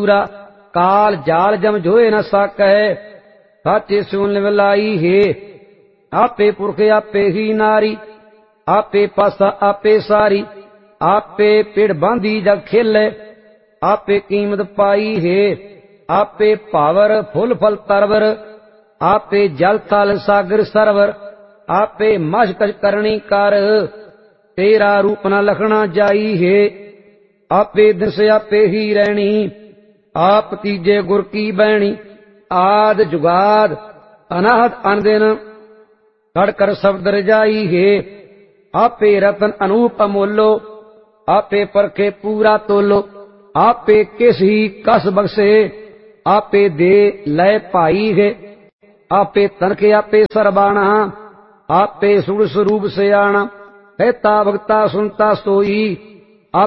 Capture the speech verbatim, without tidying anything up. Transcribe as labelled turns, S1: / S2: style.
S1: सूरा, काल जाल जम जोए न साकै, साचे सुन विलाई है। आपे पुरख आपे ही नारी, आपे पासा आपे सारी, आपे पिड़ बांधी जग खेले, आपे कीमत पाई है। आपे पावर फुल फल तरवर, आपे जल थल सागर सरवर, आपे मशकश करनी कर, तेरा रूप न लखना जाई है। आपे दिस आपे ही रहनी, आप तीजे गुर की बैणी, आद जुगाद अनाहत अनदिन, खड़ कर शब्द रजाई है। आपे रतन अनूप अमोलो, आपे परखे पूरा तोलो, आपे किस ही कस बख्शे, आपे दे लय पाई है। आपे तनखे आपे सरबाणा, आपे सुर स्वरूप से आना, कहता भगता सुनता सोई,